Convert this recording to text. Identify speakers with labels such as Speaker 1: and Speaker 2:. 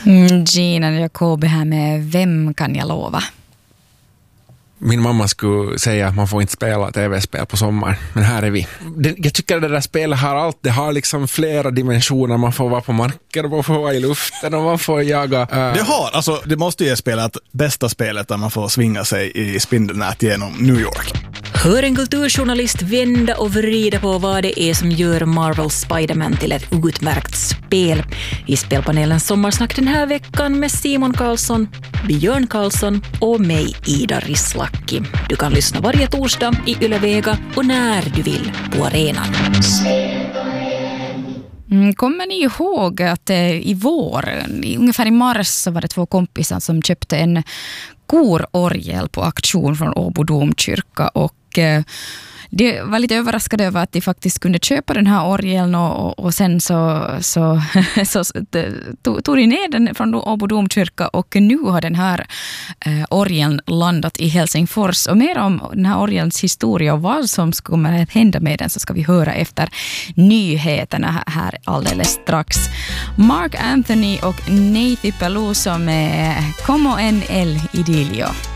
Speaker 1: Gina Jacobi här med Vem kan jag lova?
Speaker 2: Min mamma skulle säga att man får inte spela tv-spel på sommaren, men här är vi. Jag tycker att det där spelet har allt. Det har liksom flera dimensioner. Man får vara på marken, man får vara i luften och man får jaga.
Speaker 3: Det måste ju spelat bästa spelet där man får svinga sig i spindelnät genom New York.
Speaker 4: Hör en kulturjournalist vända och vrida på vad det är som gör Marvel Spider-Man till ett utmärkt spel. I spelpanelens sommarsnack den här veckan med Simon Karlsson, Björn Karlsson och mig, Ida Rislaki. Du kan lyssna varje torsdag i Yle Vega och när du vill på arenan.
Speaker 1: Kommer ni ihåg att i vår, ungefär i mars, så var det 2 kompisar som köpte en kororgel på auktion från Åbo domkyrka och det var lite överraskade över att de faktiskt kunde köpa den här orgeln och sen så tog de ner den från Åbo domkyrka och nu har den här orgeln landat i Helsingfors. Och mer om den här orgelns historia och vad som kommer att hända med den så ska vi höra efter nyheterna här alldeles strax. Mark Anthony och Nathy Peluso med Como en el idilio.